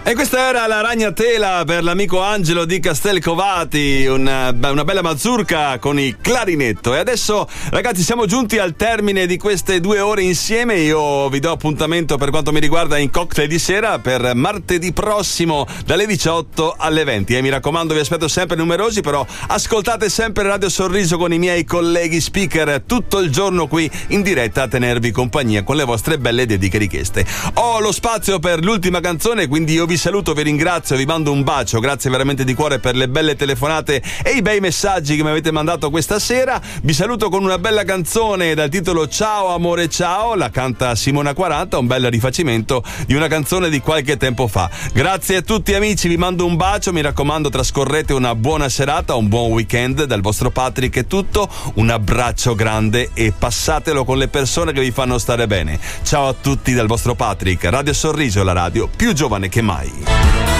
E questa era la ragnatela per l'amico Angelo di Castelcovati, una bella mazurka con il clarinetto. E adesso, ragazzi, siamo giunti al termine di queste 2 ore insieme. Io vi do appuntamento per quanto mi riguarda in cocktail di sera per martedì prossimo dalle 18 alle 20. E mi raccomando, vi aspetto sempre numerosi, però ascoltate sempre Radio Sorriso con i miei colleghi speaker tutto il giorno qui in diretta a tenervi compagnia con le vostre belle dediche richieste. Ho lo spazio per l'ultima canzone, quindi io vi saluto, vi ringrazio, vi mando un bacio, grazie veramente di cuore per le belle telefonate e i bei messaggi che mi avete mandato questa sera. Vi saluto con una bella canzone dal titolo Ciao amore ciao, la canta Simona 40, un bel rifacimento di una canzone di qualche tempo fa. Grazie a tutti amici, vi mando un bacio, mi raccomando trascorrete una buona serata, un buon weekend dal vostro Patrick, è tutto, un abbraccio grande e passatelo con le persone che vi fanno stare bene. Ciao a tutti dal vostro Patrick, Radio Sorriso, la radio più giovane che mai.